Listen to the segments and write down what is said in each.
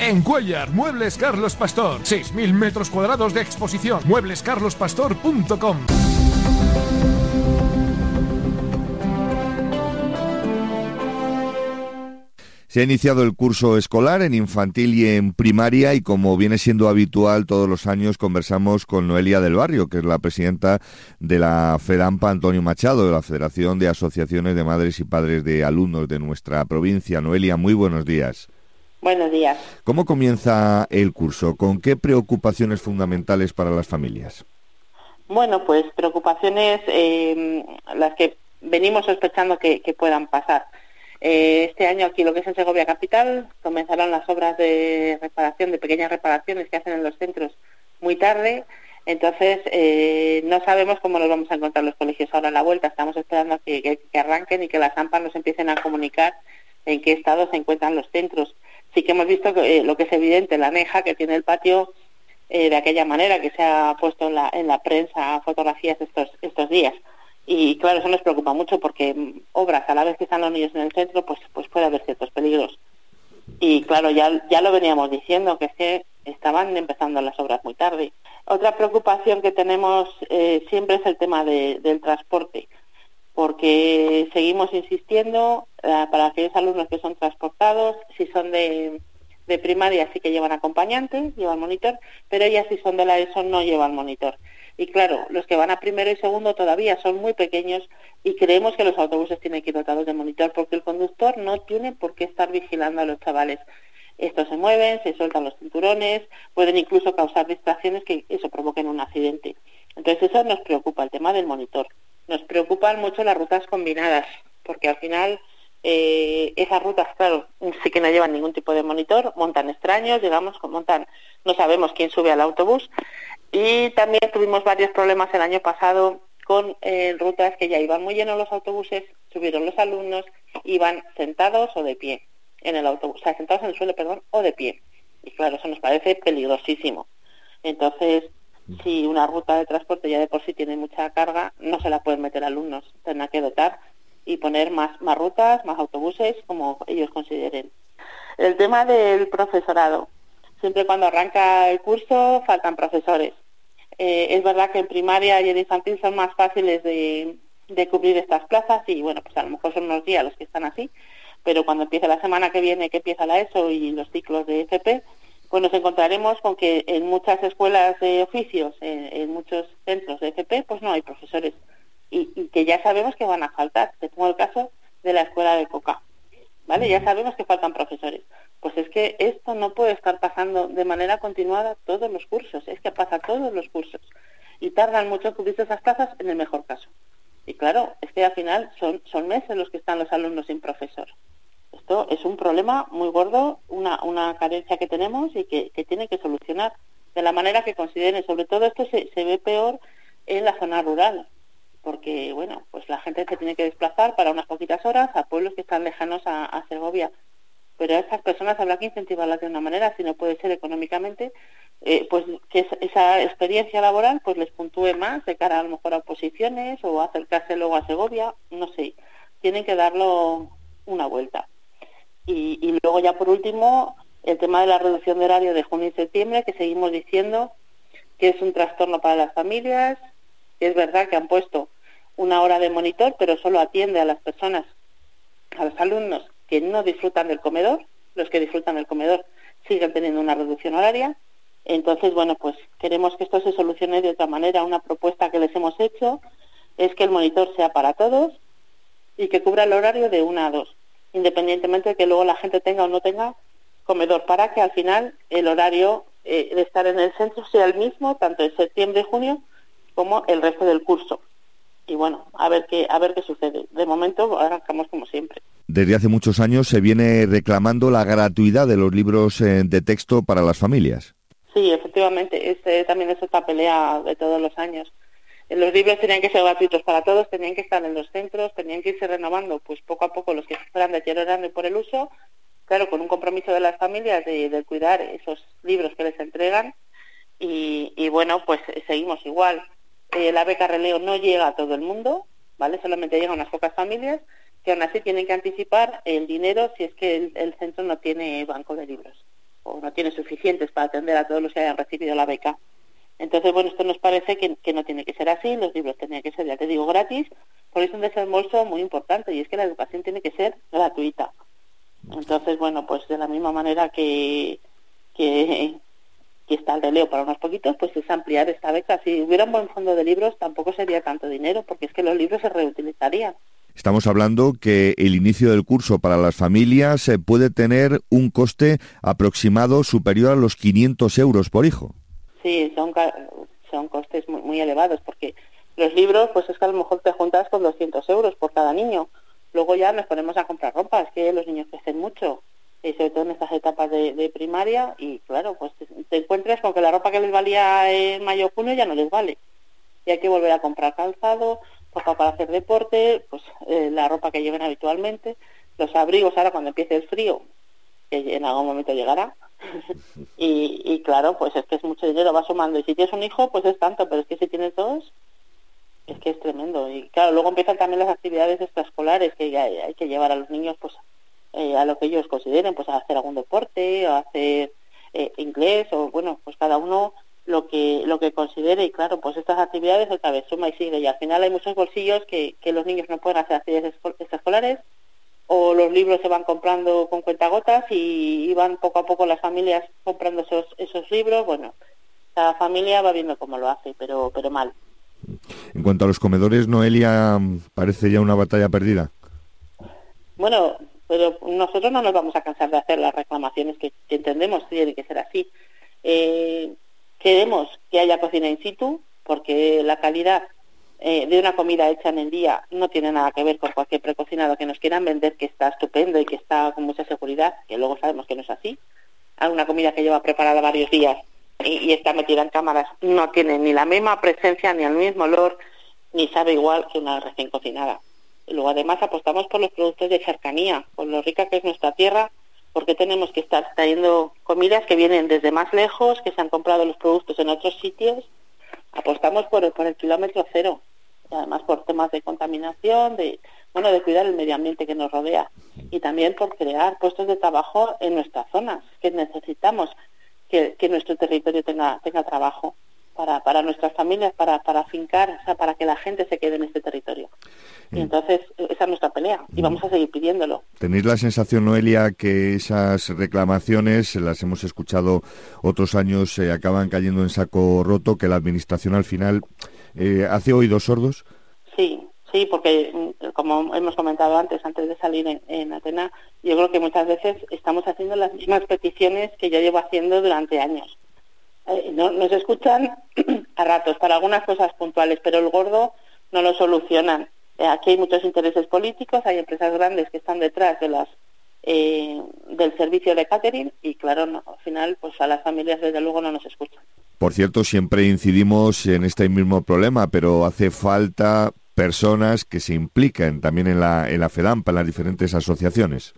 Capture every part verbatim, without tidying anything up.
En Cuéllar, Muebles Carlos Pastor. seis mil metros cuadrados de exposición. muebles carlos pastor punto com. Se ha iniciado el curso escolar en infantil y en primaria y, como viene siendo habitual todos los años, conversamos con Noelia del Barrio, que es la presidenta de la FEDAMPA Antonio Machado, de la Federación de Asociaciones de Madres y Padres de Alumnos de nuestra provincia. Noelia, muy buenos días. Buenos días. ¿Cómo comienza el curso? ¿Con qué preocupaciones fundamentales para las familias? Bueno, pues preocupaciones eh, las que venimos sospechando que, que puedan pasar. Eh, este año aquí, lo que es en Segovia Capital, comenzarán las obras de reparación, de pequeñas reparaciones que hacen en los centros muy tarde. Entonces, eh, no sabemos cómo nos vamos a encontrar los colegios ahora a la vuelta. Estamos esperando a que, que, que arranquen y que las AMPA nos empiecen a comunicar en qué estado se encuentran los centros. Sí que hemos visto que, eh, lo que es evidente, la aneja que tiene el patio eh, de aquella manera que se ha puesto en la, en la prensa fotografías estos, estos días. Y claro, eso nos preocupa mucho porque obras a la vez que están los niños en el centro, pues pues puede haber ciertos peligros. Y claro, ya ya lo veníamos diciendo, que es que estaban empezando las obras muy tarde. Otra preocupación que tenemos eh, siempre es el tema de, del transporte, porque seguimos insistiendo eh, para aquellos alumnos que son transportados, si son de, de primaria sí que llevan acompañante, llevan monitor, pero ellas si son de la ESO no llevan monitor. Y claro, los que van a primero y segundo todavía son muy pequeños y creemos que los autobuses tienen que ir dotados de monitor porque el conductor no tiene por qué estar vigilando a los chavales. Estos se mueven, se sueltan los cinturones, pueden incluso causar distracciones que eso provoquen un accidente. Entonces eso nos preocupa, el tema del monitor. Nos preocupan mucho las rutas combinadas, porque al final eh, esas rutas, claro, sí que no llevan ningún tipo de monitor, montan extraños, digamos, montan, no sabemos quién sube al autobús. Y también tuvimos varios problemas el año pasado con eh, rutas que ya iban muy llenos los autobuses, subieron los alumnos, iban sentados o de pie en el autobús, o sea, sentados en el suelo, perdón, o de pie. Y claro, eso nos parece peligrosísimo. Entonces, si una ruta de transporte ya de por sí tiene mucha carga, no se la pueden meter alumnos, tendrán que dotar y poner más, más rutas, más autobuses, como ellos consideren. El tema del profesorado. Siempre cuando arranca el curso faltan profesores. Eh, es verdad que en primaria y en infantil son más fáciles de, de cubrir estas plazas y bueno, pues a lo mejor son unos días los que están así, pero cuando empiece la semana que viene, que empieza la ESO y los ciclos de F P, pues nos encontraremos con que en muchas escuelas de oficios, en, en muchos centros de F P, pues no hay profesores y, y que ya sabemos que van a faltar. Te pongo el caso de la escuela de Coca, ¿vale? Ya sabemos que faltan profesores. Pues es que esto no puede estar pasando de manera continuada todos los cursos, es que pasa todos los cursos y tardan mucho en cubrirse esas plazas en el mejor caso. Y claro, es que al final son, son meses los que están los alumnos sin profesor. Esto es un problema muy gordo, una, una carencia que tenemos y que, que tiene que solucionar de la manera que consideren. Sobre todo esto se, se ve peor en la zona rural, porque bueno, pues la gente se tiene que desplazar para unas poquitas horas a pueblos que están lejanos a, a Segovia. Pero a esas personas habrá que incentivarlas de una manera, si no puede ser económicamente, eh, pues que esa experiencia laboral pues les puntúe más de cara a lo mejor a oposiciones o acercarse luego a Segovia, no sé, tienen que darlo una vuelta. Y, y luego ya por último, el tema de la reducción de horario de junio y septiembre, que seguimos diciendo que es un trastorno para las familias, que es verdad que han puesto una hora de monitor, pero solo atiende a las personas, a los alumnos que no disfrutan del comedor. Los que disfrutan del comedor siguen teniendo una reducción horaria. Entonces, bueno, pues queremos que esto se solucione de otra manera. Una propuesta que les hemos hecho es que el monitor sea para todos y que cubra el horario de una a dos, independientemente de que luego la gente tenga o no tenga comedor, para que al final el horario eh, de estar en el centro sea el mismo, tanto en septiembre y junio, como el resto del curso. Y bueno, a ver qué a ver qué sucede. De momento arrancamos como siempre. Desde hace muchos años se viene reclamando la gratuidad de los libros eh, de texto para las familias. Sí, efectivamente, este también es otra pelea de todos los años. Los libros tenían que ser gratuitos para todos, tenían que estar en los centros, tenían que irse renovando pues poco a poco los que se fueran deteriorando por el uso, claro, con un compromiso de las familias de, de cuidar esos libros que les entregan y, y bueno, pues seguimos igual. Eh, la beca Releo no llega a todo el mundo, ¿vale? Solamente llega a unas pocas familias que aún así tienen que anticipar el dinero si es que el, el centro no tiene banco de libros. o no tiene suficientes para atender a todos los que hayan recibido la beca. Entonces, bueno, esto nos parece que, que no tiene que ser así, los libros tienen que ser, ya te digo, gratis, por eso es un desembolso muy importante, y es que la educación tiene que ser gratuita. Entonces, bueno, pues de la misma manera que, que, que está el releo para unos poquitos, pues es ampliar esta beca. Si hubiera un buen fondo de libros, tampoco sería tanto dinero, porque es que los libros se reutilizarían. Estamos hablando que el inicio del curso para las familias eh, puede tener un coste aproximado superior a los quinientos euros por hijo. Sí, son, son costes muy, muy elevados, porque los libros, pues es que a lo mejor te juntas con doscientos euros por cada niño. Luego ya nos ponemos a comprar ropa, es que los niños crecen mucho, y sobre todo en estas etapas de, de primaria, y claro, pues te, te encuentras con que la ropa que les valía en mayo o junio ya no les vale. Y hay que volver a comprar calzado, ropa para hacer deporte, pues eh, la ropa que lleven habitualmente, los abrigos ahora cuando empiece el frío, que en algún momento llegará, y, y claro, pues es que es mucho dinero, va sumando, y si tienes un hijo, pues es tanto, pero es que si tienes dos, es que es tremendo. Y claro, luego empiezan también las actividades extraescolares, que hay, hay que llevar a los niños pues eh, a lo que ellos consideren, pues a hacer algún deporte, o a hacer eh, inglés, o bueno, pues cada uno lo que lo que considere, y claro, pues estas actividades otra vez suma y sigue, y al final hay muchos bolsillos que, que los niños no pueden hacer actividades extraescolares, o los libros se van comprando con cuentagotas y, y van poco a poco las familias comprando esos esos libros. Bueno, cada familia va viendo cómo lo hace, pero pero mal. En cuanto a los comedores, Noelia, parece ya una batalla perdida. Bueno, pero nosotros no nos vamos a cansar de hacer las reclamaciones que, que entendemos que tiene que ser así. Eh, queremos que haya cocina in situ, porque la calidad eh, de una comida hecha en el día no tiene nada que ver con cualquier precocinado que nos quieran vender, que está estupendo y que está con mucha seguridad, que luego sabemos que no es así. Hay una comida que lleva preparada varios días y, y está metida en cámaras, no tiene ni la misma presencia, ni el mismo olor, ni sabe igual que una recién cocinada. Y luego además apostamos por los productos de cercanía, por lo rica que es nuestra tierra, porque tenemos que estar trayendo comidas que vienen desde más lejos, que se han comprado los productos en otros sitios. Apostamos por el, por el kilómetro cero, y además por temas de contaminación, de bueno, de cuidar el medio ambiente que nos rodea, y también por crear puestos de trabajo en nuestras zonas, que necesitamos que, que nuestro territorio tenga tenga trabajo para para nuestras familias, para para afincar, o sea, para que la gente se quede en este territorio. Y entonces esa es nuestra pelea, y vamos a seguir pidiéndolo. ¿Tenéis la sensación, Noelia, que esas reclamaciones, las hemos escuchado otros años, eh, acaban cayendo en saco roto, que la administración al final eh, hace oídos sordos? Sí, sí, porque como hemos comentado antes, antes de salir en, en Atena, yo creo que muchas veces estamos haciendo las mismas peticiones que yo llevo haciendo durante años. Eh, no, nos escuchan a ratos para algunas cosas puntuales, pero el gordo no lo solucionan. Eh, aquí hay muchos intereses políticos, hay empresas grandes que están detrás de las eh, del servicio de catering, y claro, no, al final pues a las familias desde luego no nos escuchan. Por cierto, siempre incidimos en este mismo problema, pero hace falta personas que se impliquen también en la, en la FEDAMPA, en las diferentes asociaciones.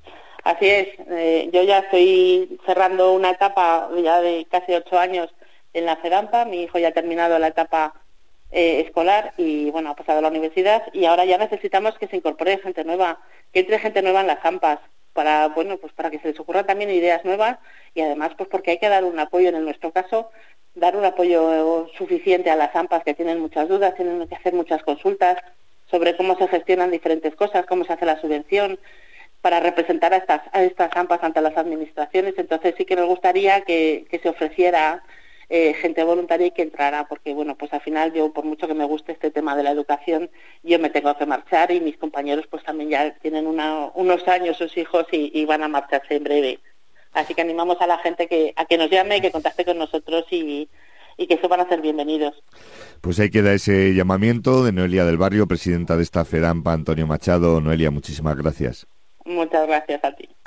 Así es, eh, yo ya estoy cerrando una etapa ya de casi ocho años en la FEDAMPA, mi hijo ya ha terminado la etapa eh, escolar y bueno, ha pasado a la universidad, y ahora ya necesitamos que se incorpore gente nueva, que entre gente nueva en las AMPAs, para bueno, pues para que se les ocurran también ideas nuevas, y además pues porque hay que dar un apoyo, en nuestro caso, dar un apoyo suficiente a las AMPAs, que tienen muchas dudas, tienen que hacer muchas consultas sobre cómo se gestionan diferentes cosas, cómo se hace la subvención, para representar a estas a estas AMPAs ante las administraciones. Entonces sí que nos gustaría que, que se ofreciera eh, gente voluntaria y que entrara, porque bueno, pues al final yo, por mucho que me guste este tema de la educación, yo me tengo que marchar, y mis compañeros pues también ya tienen una, unos años sus hijos y, y van a marcharse en breve. Así que animamos a la gente que a que nos llame, que contacte con nosotros y, y que se van a ser bienvenidos. Pues ahí queda ese llamamiento de Noelia del Barrio, presidenta de esta FEDAMPA, Antonio Machado. Noelia, muchísimas gracias. Muchas gracias a ti.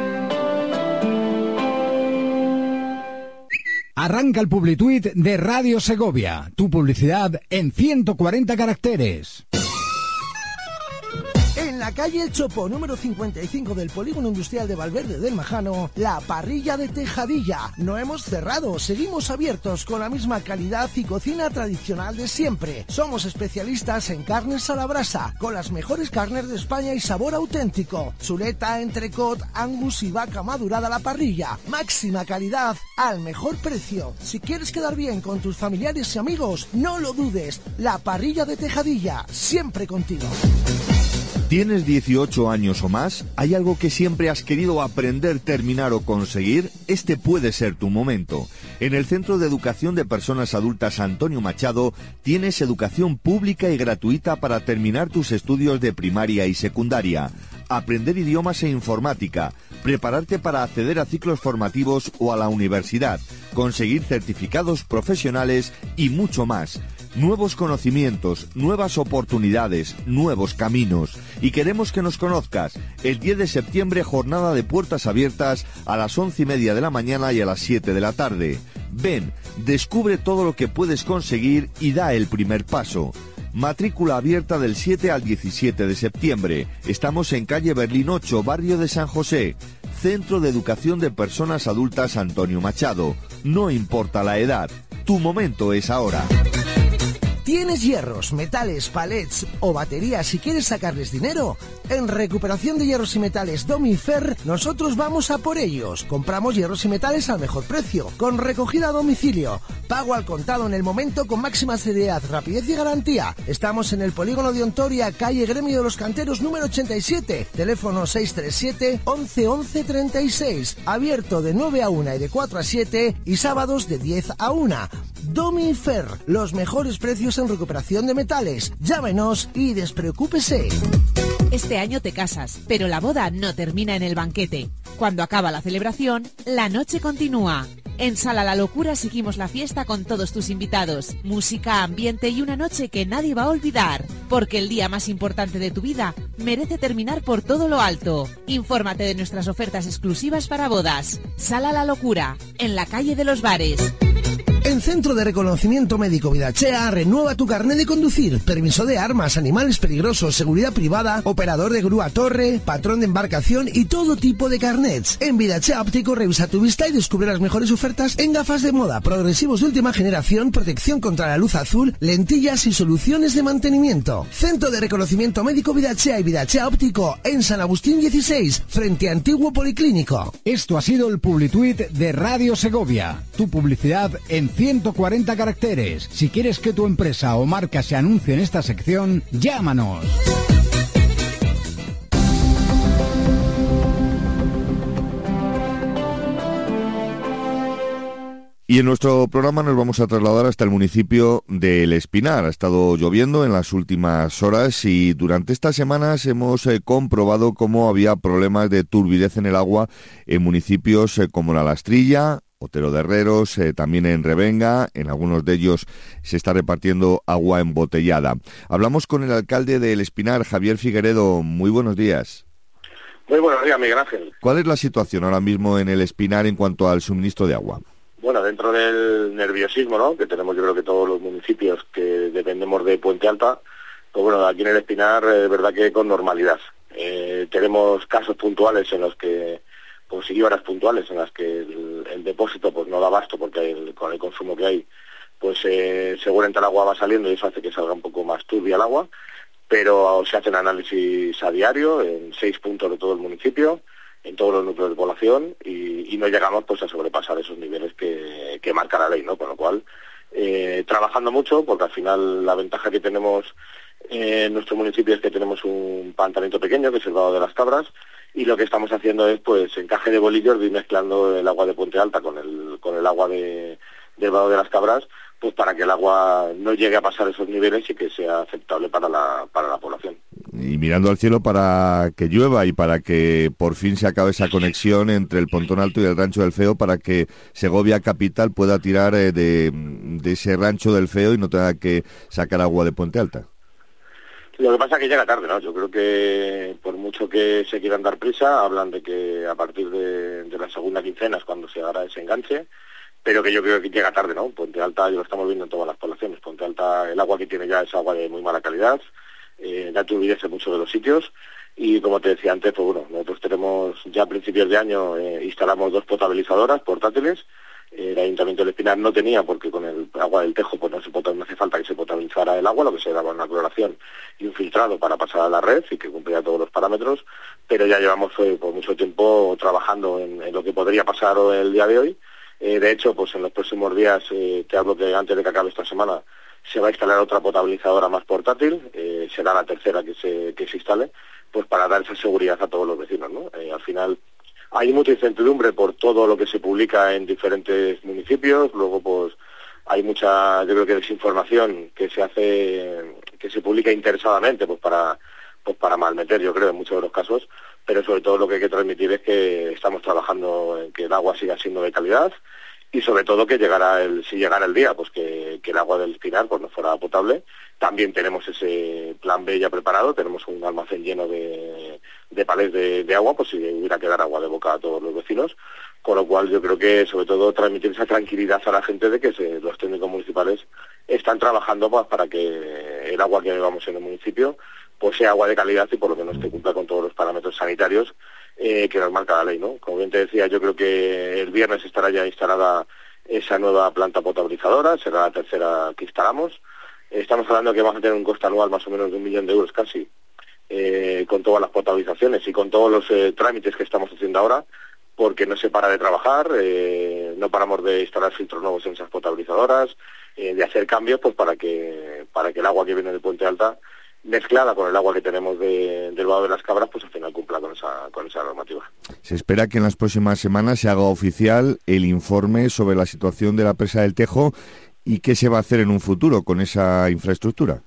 Arranca el Publituit de Radio Segovia. Tu publicidad en ciento cuarenta caracteres. En la calle El Chopo, número cincuenta y cinco del Polígono Industrial de Valverde del Majano, La Parrilla de Tejadilla. No hemos cerrado, seguimos abiertos con la misma calidad y cocina tradicional de siempre. Somos especialistas en carnes a la brasa, con las mejores carnes de España y sabor auténtico. Chuleta, entrecot, angus y vaca madurada a la parrilla. Máxima calidad al mejor precio. Si quieres quedar bien con tus familiares y amigos, no lo dudes. La Parrilla de Tejadilla, siempre contigo. ¿Tienes dieciocho años o más? ¿Hay algo que siempre has querido aprender, terminar o conseguir? Este puede ser tu momento. En el Centro de Educación de Personas Adultas Antonio Machado tienes educación pública y gratuita para terminar tus estudios de primaria y secundaria, aprender idiomas e informática, prepararte para acceder a ciclos formativos o a la universidad, conseguir certificados profesionales y mucho más. Nuevos conocimientos, nuevas oportunidades, nuevos caminos. Y queremos que nos conozcas. El diez de septiembre, jornada de puertas abiertas a las once y media de la mañana y a las siete de la tarde. Ven, descubre todo lo que puedes conseguir y da el primer paso. Matrícula abierta del siete al diecisiete de septiembre. Estamos en calle Berlín ocho, barrio de San José. Centro de Educación de Personas Adultas Antonio Machado. No importa la edad, tu momento es ahora. ¿Tienes hierros, metales, palets o baterías y quieres sacarles dinero? En Recuperación de Hierros y Metales Domifer, nosotros vamos a por ellos. Compramos hierros y metales al mejor precio, con recogida a domicilio, pago al contado en el momento con máxima seriedad, rapidez y garantía. Estamos en el Polígono de Ontoria, calle Gremio de los Canteros número ochenta y siete, teléfono seis tres siete, once, once, treinta y seis, abierto de nueve a una y de cuatro a siete y sábados de diez a una. Domifer, los mejores precios en recuperación de metales. Llámenos y despreocúpese. Este año te casas, pero la boda no termina en el banquete. Cuando acaba la celebración, la noche continúa. En Sala La Locura seguimos la fiesta con todos tus invitados. Música, ambiente y una noche que nadie va a olvidar. Porque el día más importante de tu vida merece terminar por todo lo alto. Infórmate de nuestras ofertas exclusivas para bodas. Sala La Locura, en la calle de los Bares. En Centro de Reconocimiento Médico Vidachea, renueva tu carnet de conducir, permiso de armas, animales peligrosos, seguridad privada, operador de grúa torre, patrón de embarcación y todo tipo de carnets. En Vidachea Óptico revisa tu vista y descubre las mejores ofertas en gafas de moda, progresivos de última generación, protección contra la luz azul, lentillas y soluciones de mantenimiento. Centro de Reconocimiento Médico Vidachea y Vidachea Óptico en San Agustín dieciséis, frente a Antiguo Policlínico. Esto ha sido el Publituit de Radio Segovia, tu publicidad en ciento cuarenta caracteres. Si quieres que tu empresa o marca se anuncie en esta sección, llámanos. Y en nuestro programa nos vamos a trasladar hasta el municipio de El Espinar. Ha estado lloviendo en las últimas horas y durante estas semanas hemos eh, comprobado cómo había problemas de turbidez en el agua en municipios eh, como La Lastrilla, Otero de Herreros, eh, también en Revenga. En algunos de ellos se está repartiendo agua embotellada. Hablamos con el alcalde de El Espinar, Javier Figueredo. Muy buenos días. Muy buenos días, Miguel Ángel. ¿Cuál es la situación ahora mismo en El Espinar en cuanto al suministro de agua? Bueno, dentro del nerviosismo, ¿no?, que tenemos yo creo que todos los municipios que dependemos de Puente Alta, pues bueno, aquí en El Espinar es eh, verdad que con normalidad. Eh, tenemos casos puntuales en los que, pues sí, horas puntuales en las que el, el depósito pues no da abasto porque el, con el consumo que hay, pues eh, seguramente el agua va saliendo y eso hace que salga un poco más turbia el agua, pero se hacen análisis a diario en seis puntos de todo el municipio, en todos los núcleos de población y, y no llegamos pues a sobrepasar esos niveles que, que marca la ley, ¿no? Con lo cual, eh, trabajando mucho, porque al final la ventaja que tenemos eh, en nuestro municipio es que tenemos un pantanito pequeño, que es el Vado de las Cabras, y lo que estamos haciendo es, pues, encaje de bolillos, ir mezclando el agua de Puente Alta con el, con el agua de, del Vado de las Cabras, pues para que el agua no llegue a pasar esos niveles y que sea aceptable para la, para la población. Y mirando al cielo para que llueva y para que por fin se acabe esa conexión entre el Pontón Alto y el Rancho del Feo, para que Segovia Capital pueda tirar eh, de, de ese Rancho del Feo y no tenga que sacar agua de Puente Alta. Lo que pasa es que llega tarde, ¿no? Yo creo que por mucho que se quieran dar prisa, hablan de que a partir de, de la segunda quincena es cuando se hará ese enganche, pero que yo creo que llega tarde, ¿no? Puente Alta, lo estamos viendo en todas las poblaciones, Puente Alta, el agua que tiene ya es agua de muy mala calidad, eh, da turbidez en muchos de los sitios, Y como te decía antes, pues bueno, nosotros tenemos ya a principios de año eh, instalamos dos potabilizadoras portátiles. El Ayuntamiento del Espinar no tenía, porque con el agua del Tejo pues no, se pot- no hace falta que se potabilizara el agua, lo que se daba una cloración y un filtrado para pasar a la red y que cumplía todos los parámetros, pero ya llevamos eh, por mucho tiempo trabajando en, en lo que podría pasar el día de hoy. Eh, de hecho, pues en los próximos días, eh, te hablo que antes de que acabe esta semana, se va a instalar otra potabilizadora más portátil, eh, será la tercera que se, que se instale, pues para dar esa seguridad a todos los vecinos, ¿no? Eh, al final hay mucha incertidumbre por todo lo que se publica en diferentes municipios, luego pues hay mucha, yo creo que desinformación que se hace, que se publica interesadamente, pues para, pues para malmeter, yo creo, en muchos de los casos, pero sobre todo lo que hay que transmitir es que estamos trabajando en que el agua siga siendo de calidad y sobre todo que llegara el, si llegara el día, pues que, que el agua del Espinar pues no fuera potable. También tenemos ese plan B ya preparado, tenemos un almacén lleno de, de palés de, de agua, pues si hubiera que dar agua de boca a todos los vecinos, con lo cual yo creo que sobre todo transmitir esa tranquilidad a la gente de que se, los técnicos municipales están trabajando pues, para que el agua que bebamos en el municipio pues sea agua de calidad y por lo menos que cumpla con todos los parámetros sanitarios eh, que nos marca la ley, ¿no? Como bien te decía, yo creo que el viernes estará ya instalada esa nueva planta potabilizadora, será la tercera que instalamos. Estamos hablando de que vamos a tener un coste anual más o menos de un millón de euros casi, eh, con todas las potabilizaciones y con todos los eh, trámites que estamos haciendo ahora, porque no se para de trabajar, eh, no paramos de instalar filtros nuevos en esas potabilizadoras, eh, de hacer cambios pues para que para que el agua que viene de Puente Alta, mezclada con el agua que tenemos de, del Vado de las Cabras, pues al final cumpla con esa, con esa normativa. Se espera que en las próximas semanas se haga oficial el informe sobre la situación de la presa del Tejo y qué se va a hacer en un futuro con esa infraestructura.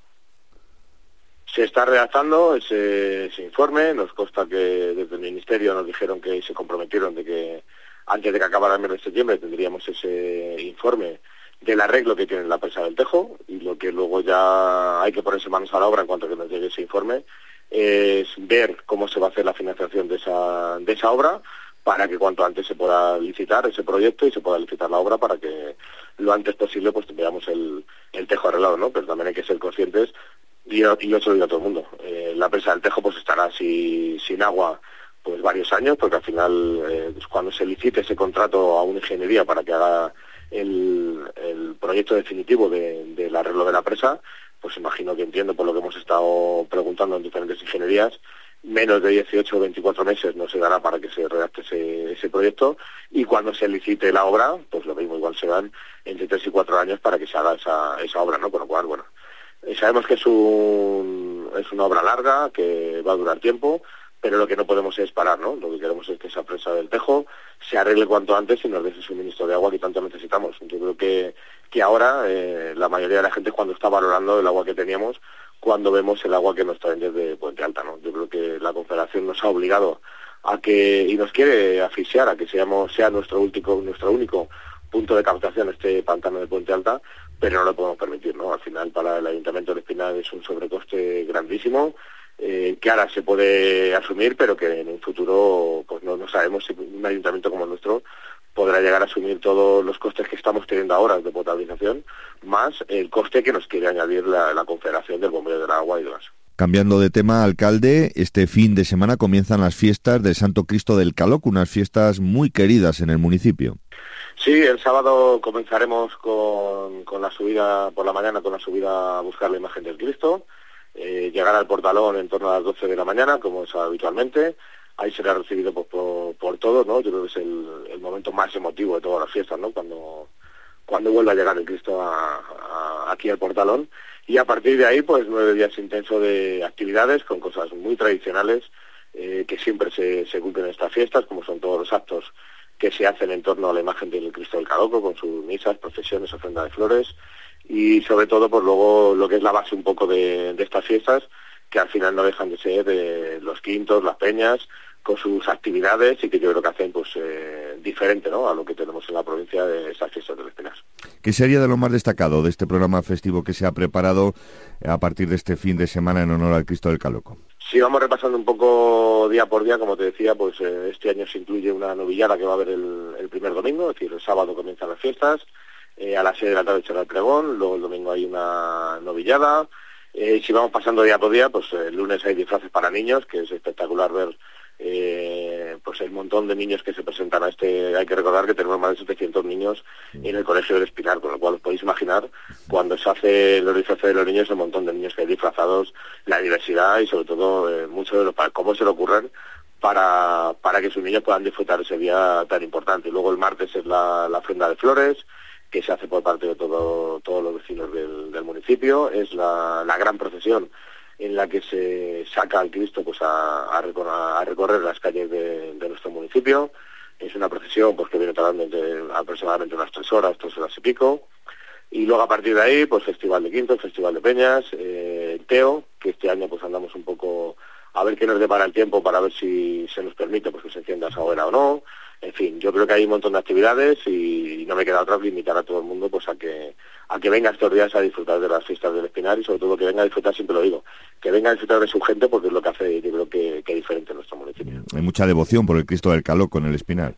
Se está redactando ese, ese informe, nos consta que desde el Ministerio nos dijeron que se comprometieron de que antes de que acabara el mes de septiembre tendríamos ese informe del arreglo que tiene la presa del Tejo, y lo que luego ya hay que ponerse manos a la obra en cuanto que nos llegue ese informe es ver cómo se va a hacer la financiación de esa, de esa obra, para que cuanto antes se pueda licitar ese proyecto y se pueda licitar la obra para que lo antes posible pues veamos el, el Tejo arreglado, ¿no? Pero también hay que ser conscientes, y yo, y yo se lo digo a todo el mundo, eh, la presa del Tejo pues estará si, sin agua pues varios años, porque al final eh, pues, cuando se licite ese contrato a una ingeniería para que haga el, el proyecto definitivo de, del arreglo de la presa, pues imagino que entiendo por lo que hemos estado preguntando en diferentes ingenierías, menos de dieciocho o veinticuatro meses no se dará para que se redacte ese, ese proyecto, y cuando se licite la obra, pues lo mismo, igual se dan entre tres y cuatro años para que se haga esa, esa obra, ¿no? Con lo cual, bueno, eh, sabemos que es, un, es una obra larga, que va a durar tiempo, pero lo que no podemos es parar, ¿no? Lo que queremos es que esa presa del Tejo se arregle cuanto antes y nos dé ese suministro de agua que tanto necesitamos. Yo creo que, que ahora eh, la mayoría de la gente cuando está valorando el agua que teníamos, cuando vemos el agua que nos traen desde Puente Alta, ¿no? Yo creo que la Confederación nos ha obligado a que, y nos quiere asfixiar, a que seamos, sea nuestro único, nuestro único punto de captación este pantano de Puente Alta, pero no lo podemos permitir, ¿no? Al final para el Ayuntamiento de Espinar es un sobrecoste grandísimo, eh, que ahora se puede asumir, pero que en un futuro pues no, no sabemos si un ayuntamiento como el nuestro podrá llegar a asumir todos los costes que estamos teniendo ahora de potabilización, más el coste que nos quiere añadir la, la Confederación del Bombeo del Agua y demás. Cambiando de tema, alcalde, este fin de semana comienzan las fiestas del Santo Cristo del Caloco, unas fiestas muy queridas en el municipio. Sí, el sábado comenzaremos con, con la subida por la mañana, con la subida a buscar la imagen del Cristo, eh, llegar al portalón en torno a las doce de la mañana, como es habitualmente. Ahí será recibido por, por, por todos, ¿no? Yo creo que es el, el momento más emotivo de todas las fiestas, ¿no? Cuando, cuando vuelva a llegar el Cristo a, a, aquí al portalón. Y a partir de ahí, pues nueve días intensos de actividades con cosas muy tradicionales eh, que siempre se, se cumplen en estas fiestas, como son todos los actos que se hacen en torno a la imagen del Cristo del Caloco, con sus misas, procesiones, ofrenda de flores, y sobre todo, pues luego lo que es la base un poco de, de estas fiestas, que al final no dejan de ser eh, los quintos, las peñas, con sus actividades, y que yo creo que hacen pues eh, diferente, ¿no?, a lo que tenemos en la provincia de estas fiestas del Espinar. ¿Qué sería de lo más destacado de este programa festivo que se ha preparado a partir de este fin de semana en honor al Cristo del Caloco? Sí, vamos repasando un poco día por día, como te decía, pues eh, este año se incluye una novillada que va a haber el, el primer domingo, es decir, el sábado comienzan las fiestas, eh, a las seis de la tarde será el pregón, luego el domingo hay una novillada, Eh, si vamos pasando día por día, pues el lunes hay disfraces para niños, que es espectacular ver eh, pues el montón de niños que se presentan a este. Hay que recordar que tenemos más de setecientos niños en el Colegio del Espinar, con lo cual os podéis imaginar cuando se hace los disfraces de los niños, el montón de niños que hay disfrazados, la diversidad y sobre todo eh, mucho de los cómo se le ocurren para para que sus niños puedan disfrutar ese día tan importante. Y luego el martes es la, la ofrenda de flores, que se hace por parte de todo, todos los vecinos del, del municipio. Es la, la gran procesión en la que se saca al Cristo pues a, a, recorrer, a recorrer las calles de, de nuestro municipio. Es una procesión pues que viene tardando entre, aproximadamente unas tres horas, tres horas y pico. Y luego a partir de ahí, pues Festival de Quinto, Festival de Peñas, eh, Teo, que este año pues andamos un poco a ver qué nos depara el tiempo para ver si se nos permite pues que se encienda esa hoguera o no. En fin, yo creo que hay un montón de actividades y no me queda otra que invitar a todo el mundo pues a que a que venga estos días a disfrutar de las fiestas del Espinar y sobre todo que venga a disfrutar, siempre lo digo, que venga a disfrutar de su gente porque es lo que hace, yo creo que, que diferente en nuestro municipio. Hay mucha devoción por el Cristo del Caloco en el Espinar.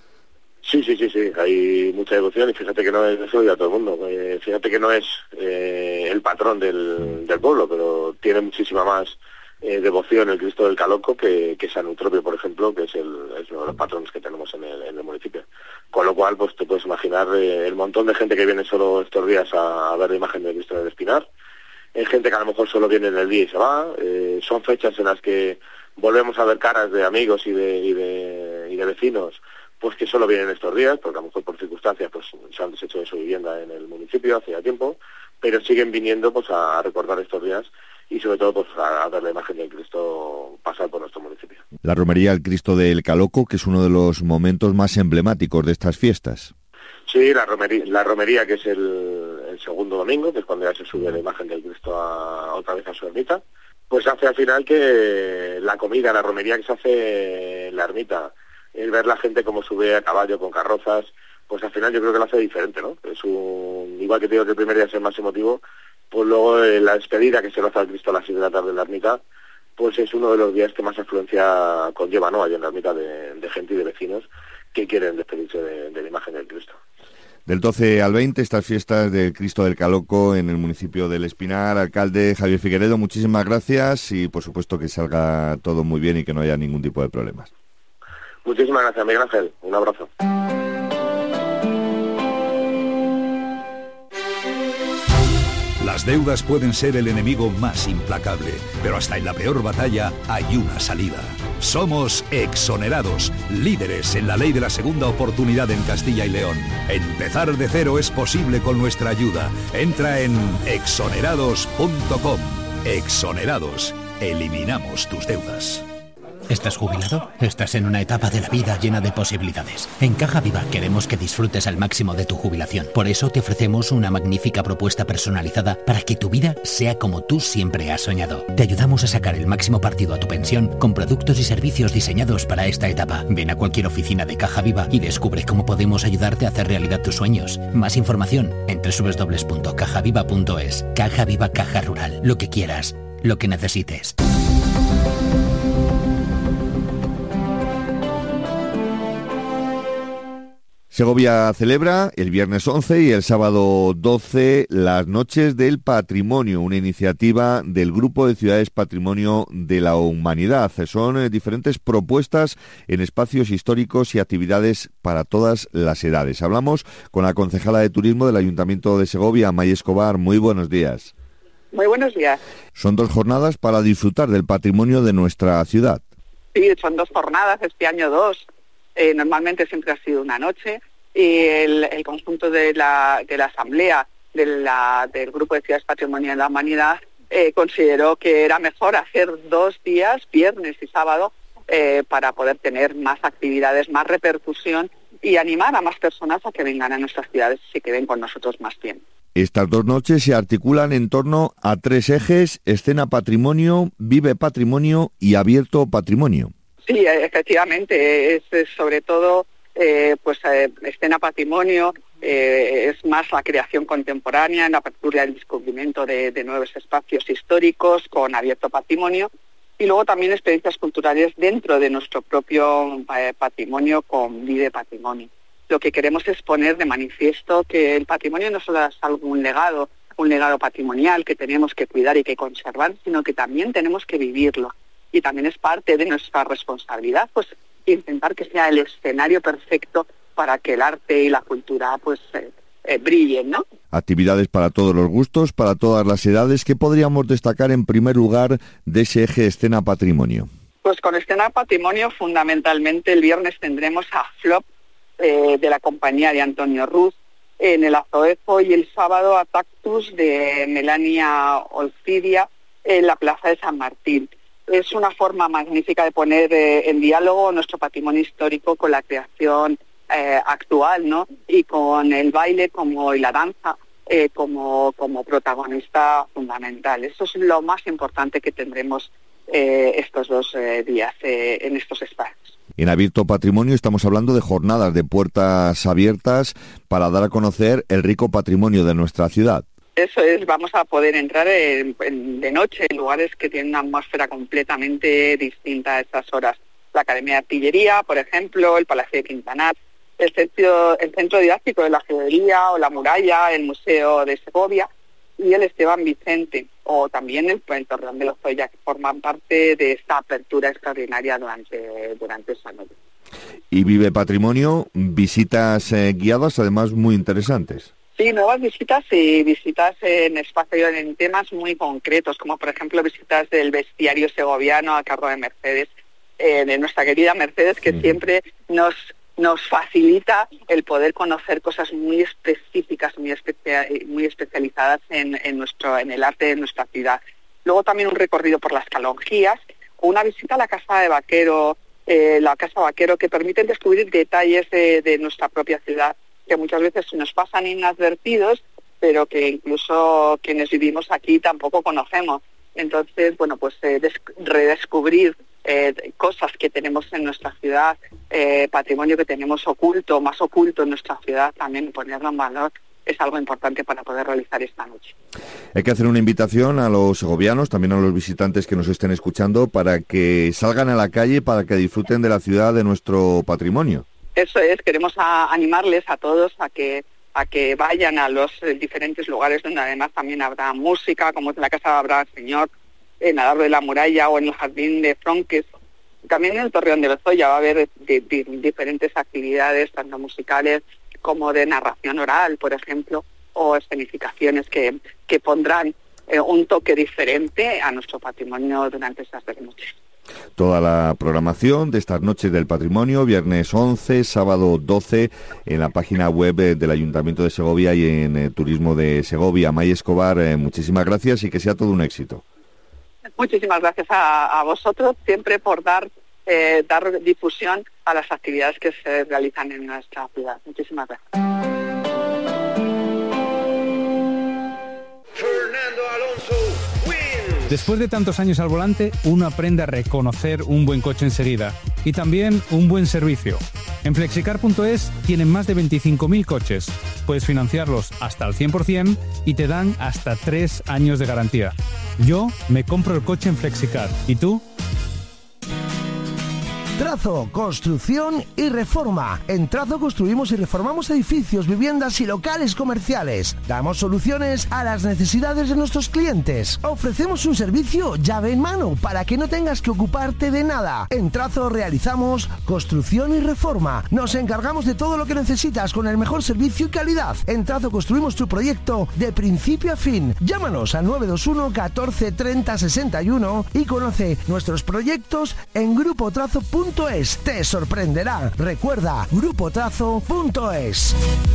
Sí, sí, sí, sí, hay mucha devoción y fíjate que no es, eso ya todo el mundo, eh, fíjate que no es eh, el patrón del, del pueblo, pero tiene muchísima más Eh, devoción el Cristo del Caloco que, que San Eutropio, por ejemplo, que es, el, es uno de los patrones que tenemos en el, en el municipio. Con lo cual, pues te puedes imaginar eh, el montón de gente que viene solo estos días a, a ver la imagen del Cristo del Espinar. Hay gente que a lo mejor solo viene en el día y se va. Eh, son fechas en las que volvemos a ver caras de amigos y de, y de, y de vecinos, pues que solo vienen estos días, porque a lo mejor por circunstancias pues se han deshecho de su vivienda en el municipio hace ya tiempo, pero siguen viniendo pues a recordar estos días y sobre todo pues a, a ver la imagen del Cristo pasar por nuestro municipio. La romería al Cristo del Caloco, que es uno de los momentos más emblemáticos de estas fiestas. Sí, la romería, la romería que es el, el segundo domingo, que es cuando ya se sube la imagen del Cristo a, otra vez a su ermita, pues hace al final que la comida, la romería que se hace en la ermita, el ver la gente como sube a caballo con carrozas, pues al final yo creo que lo hace diferente, ¿no? Es un, igual que te digo que el primer día es el más emotivo, pues luego eh, la despedida que se lo hace al Cristo a las seis de la tarde en la ermita, pues es uno de los días que más afluencia conlleva, ¿no? Allí en la ermita de, de gente y de vecinos que quieren despedirse de, de la imagen del Cristo. Del doce al veinte, estas fiestas del Cristo del Caloco en el municipio del Espinar. Alcalde Javier Figueredo, muchísimas gracias y por supuesto que salga todo muy bien y que no haya ningún tipo de problemas. Muchísimas gracias, Miguel Ángel. Un abrazo. Las deudas pueden ser el enemigo más implacable, pero hasta en la peor batalla hay una salida. Somos Exonerados, líderes en la ley de la segunda oportunidad en Castilla y León. Empezar de cero es posible con nuestra ayuda. Entra en exonerados punto com. Exonerados. Eliminamos tus deudas. ¿Estás jubilado? Estás en una etapa de la vida llena de posibilidades. En Caja Viva queremos que disfrutes al máximo de tu jubilación. Por eso te ofrecemos una magnífica propuesta personalizada para que tu vida sea como tú siempre has soñado. Te ayudamos a sacar el máximo partido a tu pensión con productos y servicios diseñados para esta etapa. Ven a cualquier oficina de Caja Viva y descubre cómo podemos ayudarte a hacer realidad tus sueños. Más información en doble u doble u doble u punto caja viva punto es. Caja Viva, Caja Rural. Lo que quieras, lo que necesites. Segovia celebra el viernes once y el sábado doce las Noches del Patrimonio, una iniciativa del Grupo de Ciudades Patrimonio de la Humanidad. Son eh, diferentes propuestas en espacios históricos y actividades para todas las edades. Hablamos con la concejala de Turismo del Ayuntamiento de Segovia, May Escobar. Muy buenos días. Muy buenos días. Son dos jornadas para disfrutar del patrimonio de nuestra ciudad. Sí, son dos jornadas, este año dos. Eh, normalmente siempre ha sido una noche y el, el conjunto de la, de la asamblea de la, del Grupo de Ciudades Patrimonio de la Humanidad eh, consideró que era mejor hacer dos días, viernes y sábado, eh, para poder tener más actividades, más repercusión y animar a más personas a que vengan a nuestras ciudades y se queden con nosotros más tiempo. Estas dos noches se articulan en torno a tres ejes: escena patrimonio, vive patrimonio y abierto patrimonio. Sí, efectivamente, es, es sobre todo eh, pues eh, escena patrimonio, eh, es más la creación contemporánea, en la apertura del descubrimiento de, de nuevos espacios históricos con abierto patrimonio y luego también experiencias culturales dentro de nuestro propio eh, patrimonio con vive patrimonio. Lo que queremos es poner de manifiesto que el patrimonio no solo es algún legado un legado patrimonial que tenemos que cuidar y que conservar, sino que también tenemos que vivirlo. Y también es parte de nuestra responsabilidad, pues, intentar que sea el escenario perfecto para que el arte y la cultura, pues, eh, eh, brillen, ¿no? Actividades para todos los gustos, para todas las edades. ¿Qué podríamos destacar en primer lugar de ese eje Escena Patrimonio? Pues con Escena Patrimonio, fundamentalmente, el viernes tendremos a Flop, eh, de la compañía de Antonio Ruz, en el Azoezo, y el sábado a Tactus de Melania Olcidia en la Plaza de San Martín. Es una forma magnífica de poner eh, en diálogo nuestro patrimonio histórico con la creación eh, actual, ¿no? Y con el baile como y la danza eh, como, como protagonista fundamental. Eso es lo más importante que tendremos eh, estos dos eh, días eh, en estos espacios. En Abierto Patrimonio estamos hablando de jornadas de puertas abiertas para dar a conocer el rico patrimonio de nuestra ciudad. Eso es, vamos a poder entrar en, en, de noche en lugares que tienen una atmósfera completamente distinta a estas horas. La Academia de Artillería, por ejemplo, el Palacio de Quintanar, el centro, el centro didáctico de la Judería o la Muralla, el Museo de Segovia y el Esteban Vicente, o también el, el Torreón de Lozoya, que forman parte de esta apertura extraordinaria durante, durante esa noche. Y Vive Patrimonio, visitas eh, guiadas, además muy interesantes. Sí, nuevas visitas y visitas en espacios, en temas muy concretos, como por ejemplo visitas del bestiario segoviano a cargo de Mercedes, eh, de nuestra querida Mercedes, que mm. siempre nos nos facilita el poder conocer cosas muy específicas, muy, especia, muy especializadas en, en, nuestro, en el arte de nuestra ciudad. Luego también un recorrido por las Calonjías, o una visita a la Casa de Vaquero, eh, la Casa Vaquero, que permiten descubrir detalles de, de nuestra propia ciudad, que muchas veces nos pasan inadvertidos, pero que incluso quienes vivimos aquí tampoco conocemos. Entonces, bueno, pues eh, des- redescubrir eh, cosas que tenemos en nuestra ciudad, eh, patrimonio que tenemos oculto, más oculto en nuestra ciudad, también ponerlo en valor, es algo importante para poder realizar esta noche. Hay que hacer una invitación a los segovianos, también a los visitantes que nos estén escuchando, para que salgan a la calle, para que disfruten de la ciudad, de nuestro patrimonio. Eso es, queremos a, animarles a todos a que a que vayan a los eh, diferentes lugares donde además también habrá música, como en la Casa habrá Señor, en el Árbol de la Muralla o en el Jardín de Fronques. También en el Torreón de Lozoya va a haber de, de, diferentes actividades, tanto musicales como de narración oral, por ejemplo, o escenificaciones que, que pondrán eh, un toque diferente a nuestro patrimonio durante estas tres noches. Toda la programación de estas noches del patrimonio, viernes once, sábado doce, en la página web del Ayuntamiento de Segovia y en eh, Turismo de Segovia. May Escobar, eh, muchísimas gracias y que sea todo un éxito. Muchísimas gracias a, a vosotros, siempre por dar, eh, dar difusión a las actividades que se realizan en nuestra ciudad. Muchísimas gracias. Fernando Alonso. Después de tantos años al volante, uno aprende a reconocer un buen coche enseguida y también un buen servicio. En flexicar punto es tienen más de veinticinco mil coches. Puedes financiarlos hasta al cien por ciento y te dan hasta tres años de garantía. Yo me compro el coche en Flexicar. ¿Y tú? Trazo, construcción y reforma. En Trazo construimos y reformamos edificios, viviendas y locales comerciales. Damos soluciones a las necesidades de nuestros clientes. Ofrecemos un servicio llave en mano para que no tengas que ocuparte de nada. En Trazo realizamos construcción y reforma. Nos encargamos de todo lo que necesitas con el mejor servicio y calidad. En Trazo construimos tu proyecto de principio a fin. Llámanos al nueve dos uno catorce treinta sesenta y uno y conoce nuestros proyectos en grupo trazo punto es. Te sorprenderá. Recuerda, grupo trazo punto es.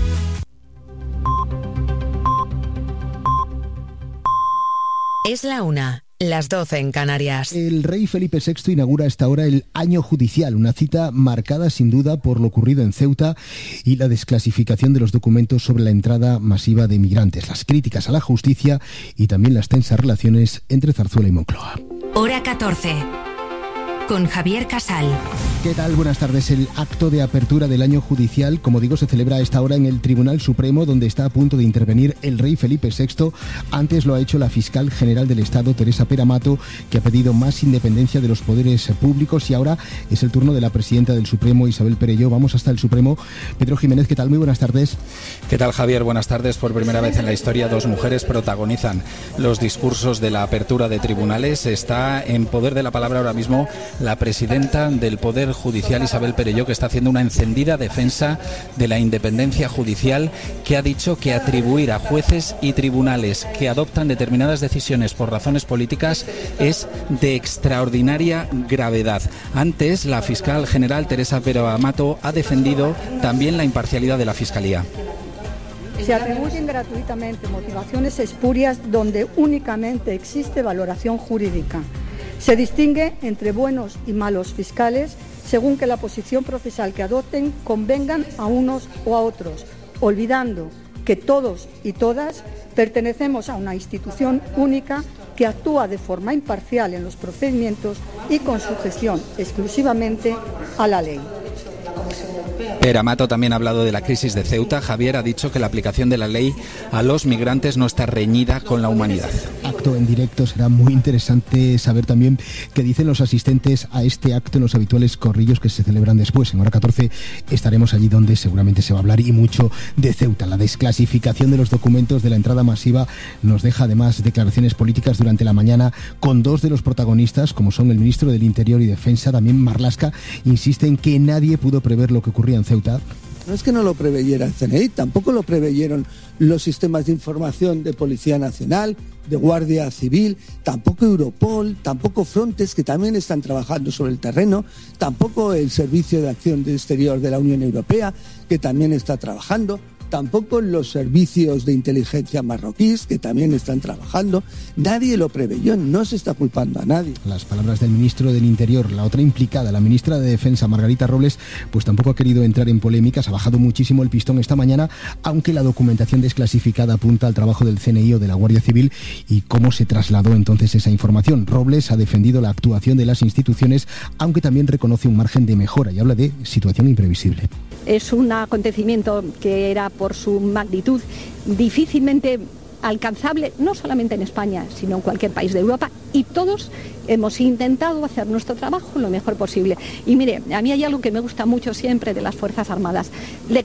Es la una, las doce en Canarias. El rey Felipe sexto inaugura a esta hora el año judicial, una cita marcada sin duda por lo ocurrido en Ceuta y la desclasificación de los documentos sobre la entrada masiva de migrantes, las críticas a la justicia y también las tensas relaciones entre Zarzuela y Moncloa. Hora catorce. con Javier Casal. ¿Qué tal? Buenas tardes. El acto de apertura del año judicial, como digo, se celebra a esta hora en el Tribunal Supremo, donde está a punto de intervenir el rey Felipe sexto. Antes lo ha hecho la fiscal general del Estado, Teresa Pera Mato, que ha pedido más independencia de los poderes públicos, y ahora es el turno de la presidenta del Supremo, Isabel Perelló. Vamos hasta el Supremo. Pedro Jiménez, ¿qué tal? Muy buenas tardes. ¿Qué tal, Javier? Buenas tardes. Por primera vez en la historia, dos mujeres protagonizan los discursos de la apertura de tribunales. Está en poder de la palabra ahora mismo la presidenta del Poder Judicial, Isabel Perelló, que está haciendo una encendida defensa de la independencia judicial, que ha dicho que atribuir a jueces y tribunales que adoptan determinadas decisiones por razones políticas es de extraordinaria gravedad. Antes, la fiscal general Teresa Pera Mato ha defendido también la imparcialidad de la Fiscalía. Se atribuyen gratuitamente motivaciones espurias donde únicamente existe valoración jurídica. Se distingue entre buenos y malos fiscales según que la posición procesal que adopten convengan a unos o a otros, olvidando que todos y todas pertenecemos a una institución única que actúa de forma imparcial en los procedimientos y con sujeción exclusivamente a la ley. Pera Mato también ha hablado de la crisis de Ceuta. Javier ha dicho que la aplicación de la ley a los migrantes no está reñida con la humanidad. Acto en directo. Será muy interesante saber también qué dicen los asistentes a este acto en los habituales corrillos que se celebran después. En hora catorce estaremos allí donde seguramente se va a hablar y mucho de Ceuta. La desclasificación de los documentos de la entrada masiva nos deja además declaraciones políticas durante la mañana con dos de los protagonistas, como son el ministro del Interior y Defensa, también Marlaska, insiste en que nadie pudo prever lo que ocurría en Ceuta. No es que no lo preveyera el C N I, tampoco lo preveyeron los sistemas de información de Policía Nacional, de Guardia Civil, tampoco Europol, tampoco Frontex, que también están trabajando sobre el terreno, tampoco el Servicio de Acción Exterior de la Unión Europea, que también está trabajando, tampoco los servicios de inteligencia marroquíes, que también están trabajando. Nadie lo preveyó, no se está culpando a nadie. Las palabras del ministro del Interior. La otra implicada, la ministra de Defensa, Margarita Robles, pues tampoco ha querido entrar en polémicas, ha bajado muchísimo el pistón esta mañana, aunque la documentación desclasificada apunta al trabajo del C N I o de la Guardia Civil y cómo se trasladó entonces esa información. Robles ha defendido la actuación de las instituciones, aunque también reconoce un margen de mejora y habla de situación imprevisible. Es un acontecimiento que era por su magnitud difícilmente alcanzable, no solamente en España, sino en cualquier país de Europa, y todos hemos intentado hacer nuestro trabajo lo mejor posible. Y mire, a mí hay algo que me gusta mucho siempre de las Fuerzas Armadas. Le